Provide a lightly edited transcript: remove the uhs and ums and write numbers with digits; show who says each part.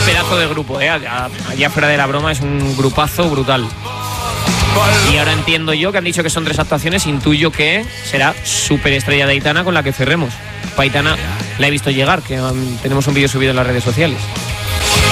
Speaker 1: pedazo de grupo, allá fuera de la broma, es un grupazo brutal. Y ahora entiendo yo que han dicho que son 3 actuaciones, intuyo que será superestrella de Aitana con la que cerremos. Aitana la he visto llegar, que tenemos un vídeo subido en las redes sociales.